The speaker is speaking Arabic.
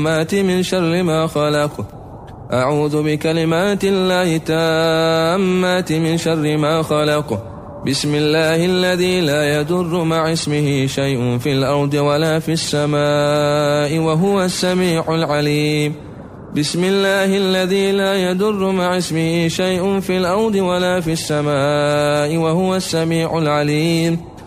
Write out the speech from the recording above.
من شر ما خلق. أعوذ بكلمات الله التامات من شر ما خلق. بسم الله الذي لا يضر مع اسمه شيء في الأرض ولا في السماء وهو السميع العليم. بسم الله الذي لا يضر مع اسمه شيء في الأرض ولا في السماء وهو السميع العليم.